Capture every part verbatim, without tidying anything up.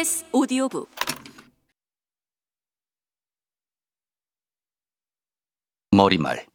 케이비에스 오디오북 머리말.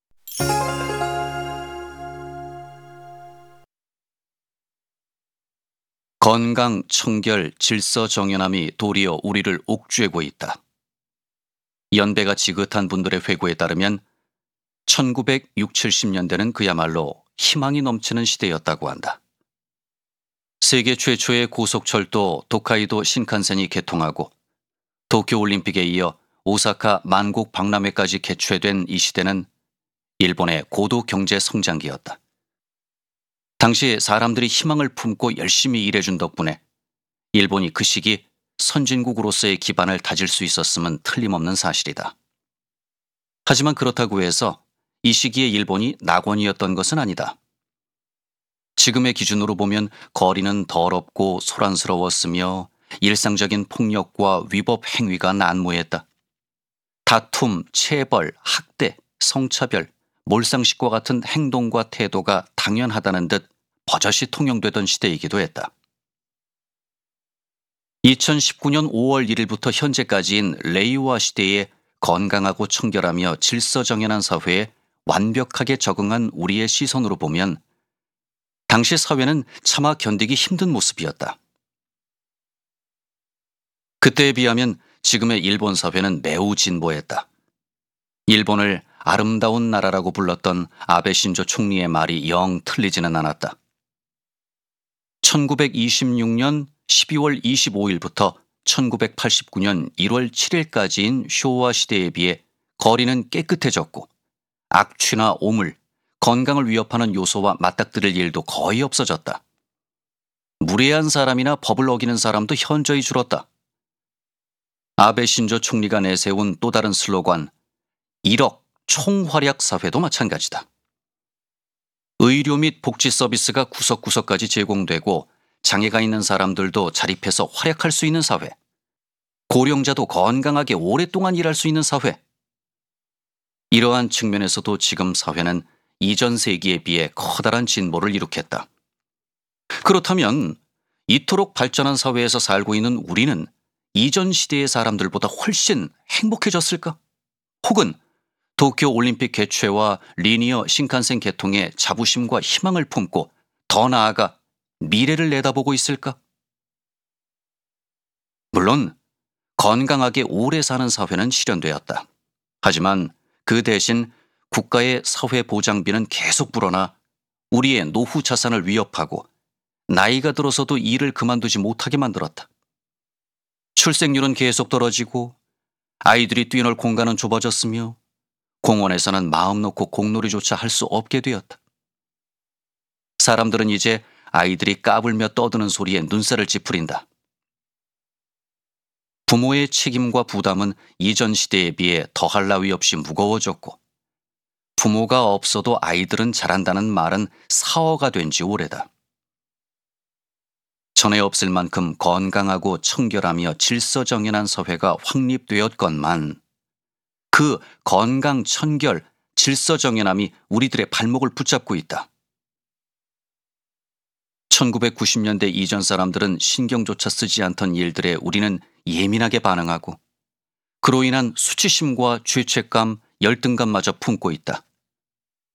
건강, 청결, 질서 정연함이 도리어 우리를 옥죄고 있다. 연배가 지긋한 분들의 회고에 따르면 천구백육십, 칠십 년대는 그야말로 희망이 넘치는 시대였다고 한다. 세계 최초의 고속철도 도카이도 신칸센이 개통하고 도쿄올림픽에 이어 오사카 만국 박람회까지 개최된 이 시대는 일본의 고도 경제 성장기였다. 당시 사람들이 희망을 품고 열심히 일해준 덕분에 일본이 그 시기 선진국으로서의 기반을 다질 수 있었음은 틀림없는 사실이다. 하지만 그렇다고 해서 이 시기의 일본이 낙원이었던 것은 아니다. 지금의 기준으로 보면 거리는 더럽고 소란스러웠으며 일상적인 폭력과 위법 행위가 난무했다. 다툼, 체벌, 학대, 성차별, 몰상식과 같은 행동과 태도가 당연하다는 듯 버젓이 통용되던 시대이기도 했다. 이천십구 년 오월 일일부터 현재까지인 레이와 시대에 건강하고 청결하며 질서정연한 사회에 완벽하게 적응한 우리의 시선으로 보면 당시 사회는 차마 견디기 힘든 모습이었다. 그때에 비하면 지금의 일본 사회는 매우 진보했다. 일본을 아름다운 나라라고 불렀던 아베 신조 총리의 말이 영 틀리지는 않았다. 천구백이십육 년 십이월 이십오일부터 천구백팔십구 년 일월 칠일까지인 쇼와 시대에 비해 거리는 깨끗해졌고 악취나 오물, 건강을 위협하는 요소와 맞닥뜨릴 일도 거의 없어졌다. 무례한 사람이나 법을 어기는 사람도 현저히 줄었다. 아베 신조 총리가 내세운 또 다른 슬로건 일억 총활약 사회도 마찬가지다. 의료 및 복지 서비스가 구석구석까지 제공되고 장애가 있는 사람들도 자립해서 활약할 수 있는 사회, 고령자도 건강하게 오랫동안 일할 수 있는 사회. 이러한 측면에서도 지금 사회는 이전 세기에 비해 커다란 진보를 이룩했다. 그렇다면 이토록 발전한 사회에서 살고 있는 우리는 이전 시대의 사람들보다 훨씬 행복해졌을까? 혹은 도쿄올림픽 개최와 리니어 신칸센 개통에 자부심과 희망을 품고 더 나아가 미래를 내다보고 있을까? 물론 건강하게 오래 사는 사회는 실현되었다. 하지만 그 대신 국가의 사회보장비는 계속 불어나 우리의 노후 자산을 위협하고 나이가 들어서도 일을 그만두지 못하게 만들었다. 출생률은 계속 떨어지고 아이들이 뛰놀 공간은 좁아졌으며 공원에서는 마음 놓고 공놀이조차 할 수 없게 되었다. 사람들은 이제 아이들이 까불며 떠드는 소리에 눈살을 찌푸린다. 부모의 책임과 부담은 이전 시대에 비해 더할 나위 없이 무거워졌고 부모가 없어도 아이들은 자란다는 말은 사어가 된 지 오래다. 전에 없을 만큼 건강하고 청결하며 질서정연한 사회가 확립되었건만 그 건강, 청결, 질서정연함이 우리들의 발목을 붙잡고 있다. 천구백구십 년대 이전 사람들은 신경조차 쓰지 않던 일들에 우리는 예민하게 반응하고 그로 인한 수치심과 죄책감, 열등감마저 품고 있다.